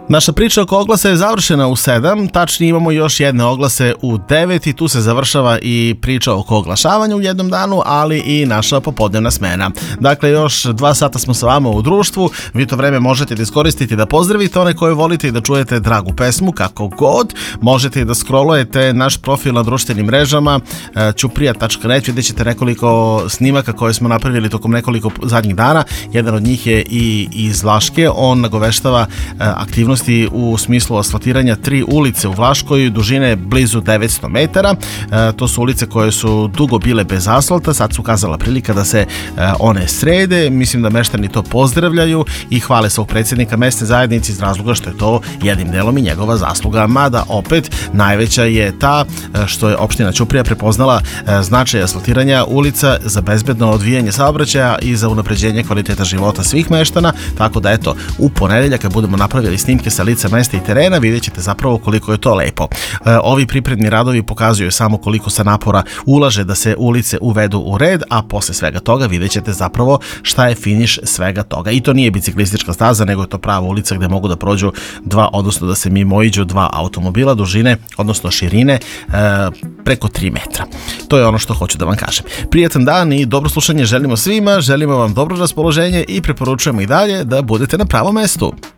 Naša priča oko oglasa je završena u 7, tačnije imamo još jedne oglase u 9 i tu se završava i priča oko oglašavanja u jednom danu, ali i naša popodnevna smena. Dakle, još 2 sata smo sa vama u društvu, vi to vreme možete da iskoristiti da pozdravite one koje volite i da čujete dragu pesmu, kako god. Možete da scrollujete naš profil na društvenim mrežama ćuprija.net, vidjet ćete nekoliko snimaka koje smo napravili tokom nekoliko zadnjih dana. Jedan od njih je i iz Vlaške, on nagoveštava aktivnosti u smislu asfaltiranja 3 ulice u Vlaškoj, dužine blizu 900 metara. To su ulice koje su dugo bile bez asfalta, sad su ukazala prilika da se one srede. Mislim da meštani to pozdravljaju i hvale svog predsjednika mesne zajednice iz razloga što je to jednim delom i njegova zasluga. Mada opet najveća je ta što je opština Ćuprija prepoznala značaj asfaltiranja ulica za bezbedno odvijanje saobraćaja i za unapređenje kvaliteta života svih meštana, tako da eto, u ponedeljak kad budemo napravili snimke sa lica mesta i terena, vidjet ćete zapravo koliko je to lepo. Ovi pripremni radovi pokazuju samo koliko se napora ulaže da se ulice uvedu u red, a posle svega toga vidjet ćete zapravo šta je finiš svega toga. I to nije biciklistička staza, nego je to prava ulica gde mogu da prođu odnosno da se mimoiđu 2 automobila dužine, odnosno širine preko 3 metra. To je ono što hoću da vam kažem. Prijatan dan i dobro slušanje želimo svima, želimo vam dobro raspoloženje i preporučujemo i dalje da budete na pravom mestu.